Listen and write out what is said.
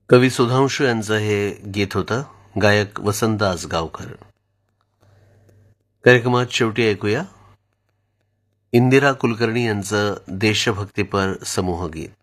कवी सुधांशू यांचं हे गीत होतं. गायक वसंत आसगावकर. कार्यक्रमात शेवटी ऐकूया इंदिरा कुलकर्णी यांचं देशभक्तीपर समूह गीत.